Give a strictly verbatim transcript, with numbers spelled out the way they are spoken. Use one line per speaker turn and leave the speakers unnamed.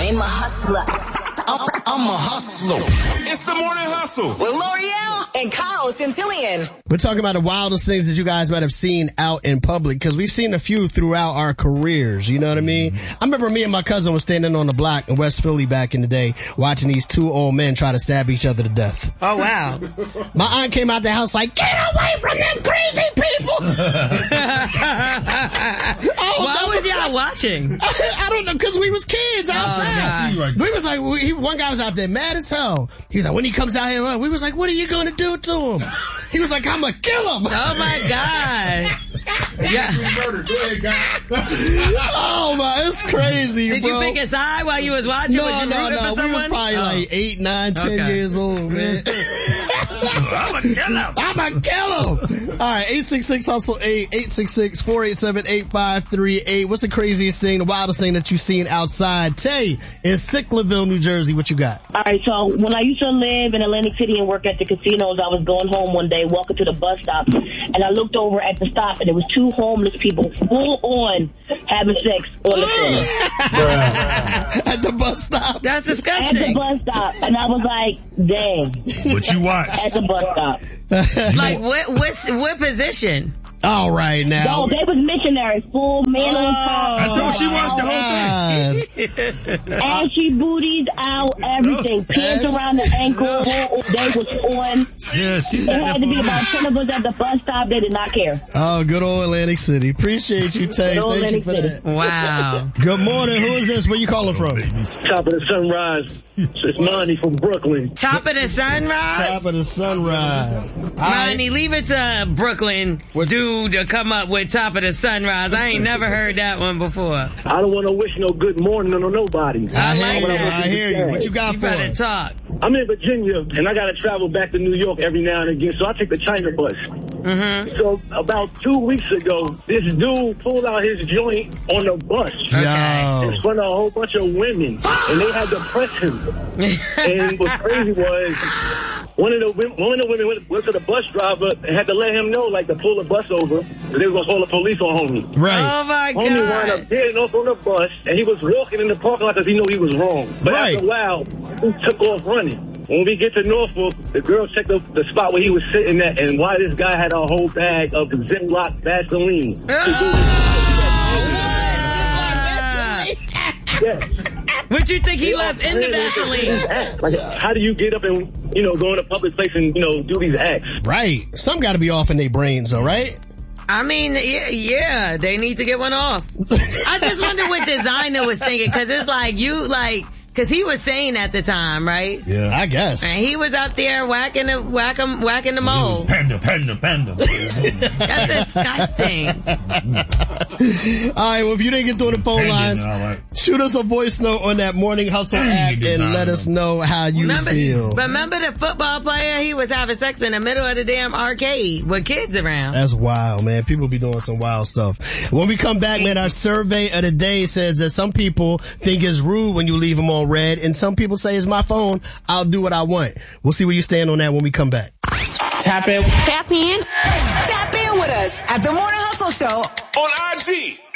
I'm a hustler.
I'm, I'm a hustler.
It's the Morning Hustle
with L'Oreal and Kyle Centillion.
We're talking about the wildest things that you guys might have seen out in public, because we've seen a few throughout our careers, you know what I mean? I remember me and my cousin was standing on the block in West Philly back in the day watching these two old men try to stab each other to death.
Oh, wow.
My aunt came out the house like, get away from them crazy people!
oh, Why was y'all watching?
I, I don't know, because we was kids outside.
Oh,
we was like, we, he, one guy was out there mad as hell. He was like, when he comes out here, we was like, what are you going to do to him? He was like, I'm going to kill him.
Oh, my God. Yeah.
Oh, my, it's crazy,
Did
bro.
you pick a side while you was watching?
No,
was you
no, no.
For
we was probably
oh.
like eight, nine, ten
okay.
years old, man.
I'm going to kill him.
I'm going to kill him. All right, eight six six hustle eight, eight six six, four eight seven, eight five three eight. What's the craziest thing, the wildest thing that you've seen outside? Tay in Sicklerville, New Jersey. What you got?
All right, so when I used to live in Atlantic City and work at the casinos, I was going home one day, walking to the bus stop, and I looked over at the stop, and there was two homeless people full on having sex on the corner.
At the bus stop?
That's disgusting.
At the bus stop. And I was like, dang.
What you watch?
At the bus stop.
Like, what, what, what position?
All right, now.
No, they was missionaries, full man
oh,
on top.
I told she watched the whole
thing. Ashy booties out, everything. Pants yes. around the ankle. They was on.
Yeah, she said
There had to be about ten of us at the bus stop. They did not care.
Oh, good old Atlantic City. Appreciate you, Tay.
Good old
Thank
Atlantic
you for
City.
that.
Wow.
Good morning. Who is this? Where you calling from?
Top of the Sunrise. It's Monty from Brooklyn.
Top of the Sunrise?
Top of the Sunrise.
Monty, leave it to Brooklyn dude to come up with Top of the Sunrise. I ain't never heard that one before.
I don't want to wish no good morning on nobody.
I, I
like
hear
that. I hear you. What you got
you
for
better
us?
talk.
I'm in Virginia, and I got to travel back to New York every now and again, so I take the China bus.
Mm-hmm.
So about two weeks ago, this dude pulled out his joint on the bus
okay.
in front of a whole bunch of women, and they had to press him. And what crazy was, one of the one of the women went, went to the bus driver and had to let him know, like, to pull the bus over, because they were going to call the police on homie.
Right.
Oh, my God.
Homie wound up getting off on the bus, and he was walking in the parking lot because he knew he was wrong. But
right.
after a while, he took off running. When we get to Norfolk, the girl checked the, the spot where he was sitting at, and why this guy had a whole bag of Ziploc Vaseline. Yes.
What you think he left in the Vaseline?
Like, how do you get up and, you know, go in a public place and, you know, do these acts?
Right. Some got to be off in their brains, though, right?
I mean, yeah, yeah, they need to get one off. I just wonder what designer was thinking, because it's like, you, like, because he was sane at the time, right?
Yeah, I guess.
And he was out there whacking the whack 'em, whacking the mold.
Panda, panda, panda.
That's disgusting.
All right, well, if you didn't get through the phone lines, right. shoot us a voice note on that Morning Hustle app and let us know how you
remember,
feel.
Remember the football player? He was having sex in the middle of the damn arcade with kids around.
That's wild, man. People be doing some wild stuff. When we come back, man, our survey of the day says that some people think it's rude when you leave them on red, and some people say it's my phone, I'll do what I want. We'll see where you stand on that when we come back.
Tap in. Tap in. Tap in with us at the Morning Hustle Show
on I G.